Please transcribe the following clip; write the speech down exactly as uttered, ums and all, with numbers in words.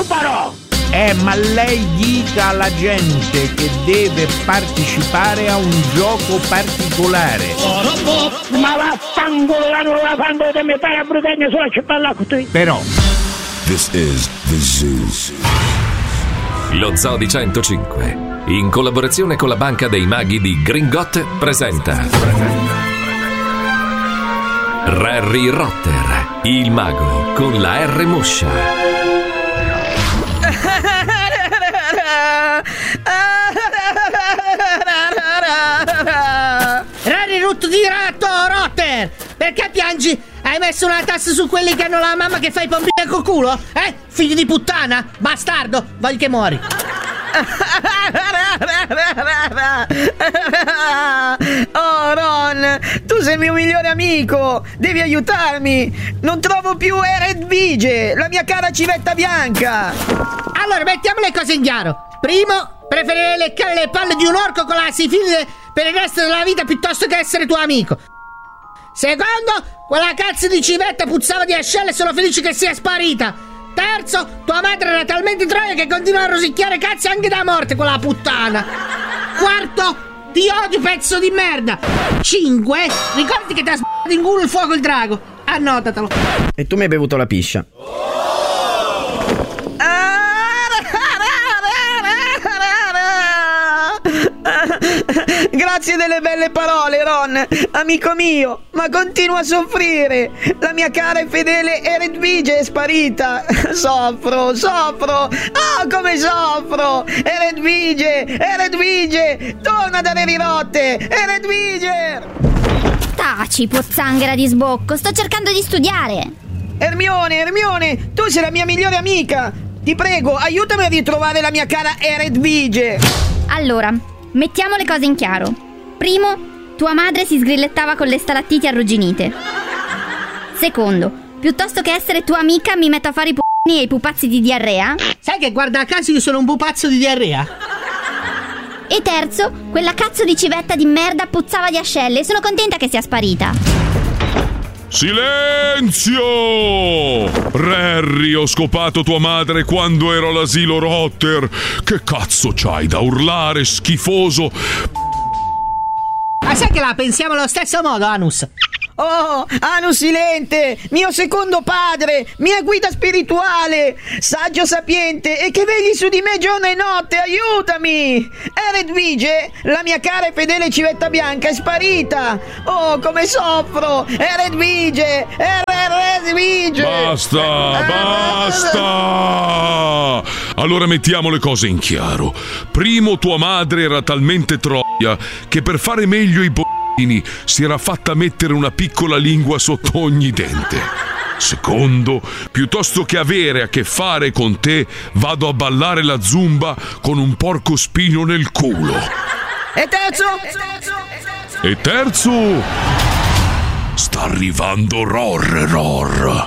parò! Eh, ma lei dica alla gente che deve partecipare a un gioco particolare. Ma vaffanculo, non la fanno che mi fai a brutagna sulla cipolla con te. Però This is the Zoo. Lo Zoo di centocinque, in collaborazione con la Banca dei Maghi di Gringot, presenta Harry Rotter, il mago con la R moscia. Harry Rutto di ratto, Rotter! Perché piangi? Hai messo una tassa su quelli che hanno la mamma che fa i pompini col culo? Eh? Figlio di puttana? Bastardo! Voglio che muori! Oh Ron, tu sei il mio migliore amico, devi aiutarmi. Non trovo più Eredvige, la mia cara civetta bianca. Allora mettiamo le cose in chiaro. Primo, preferirei leccare le palle di un orco con la sifilide per il resto della vita piuttosto che essere tuo amico. Secondo, quella cazzo di civetta puzzava di ascelle e sono felice che sia sparita. Terzo, tua madre era talmente troia che continua a rosicchiare cazzi anche da morte, quella puttana. Quarto, ti odio, pezzo di merda. Cinque, ricordati che ti ha s***ato in culo il fuoco il drago. Annotatelo. E tu mi hai bevuto la piscia. Grazie delle belle parole, Ron, amico mio, ma continua a soffrire. La mia cara e fedele Eredvige è sparita. Soffro, soffro. Oh, come soffro. Eredvige, Eredvige, torna da Harry Rotter. Eredvige. Taci, pozzanghera di sbocco, sto cercando di studiare. Ermione, Ermione, tu sei la mia migliore amica. Ti prego, aiutami a ritrovare la mia cara Eredvige. Allora, mettiamo le cose in chiaro. Primo, tua madre si sgrillettava con le stalattiti arrugginite. Secondo, piuttosto che essere tua amica mi metto a fare i p***ni e i pupazzi di diarrea. Sai che guarda caso io sono un pupazzo di diarrea? E terzo, quella cazzo di civetta di merda puzzava di ascelle e sono contenta che sia sparita. Silenzio! Harry, ho scopato tua madre quando ero all'asilo Rotter. Che cazzo c'hai da urlare, schifoso? Ma sai che la pensiamo allo stesso modo, Anus? Oh, Anus Silente, mio secondo padre, mia guida spirituale, saggio sapiente e che vegli su di me giorno e notte, aiutami! Eredvige, la mia cara e fedele civetta bianca, è sparita! Oh, come soffro! Eredvige! Eredvige! Basta, basta! Allora mettiamo le cose in chiaro. Primo, tua madre era talmente troia che per fare meglio i po- si era fatta mettere una piccola lingua sotto ogni dente. Secondo, piuttosto che avere a che fare con te, vado a ballare la zumba con un porco spino nel culo. E terzo? E terzo? Sta arrivando Ror Ror.